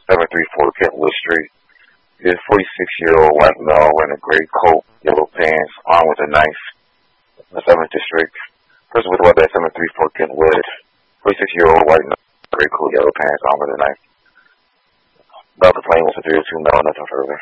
734 Kentwood Street. This 46-year-old white male wearing a gray coat, yellow pants, armed with a knife in the 7th District. Person with a weapon at 734 Kentwood. 46-year-old white male, gray coat, yellow pants, armed with a knife. About the plane was a 302 male, nothing further.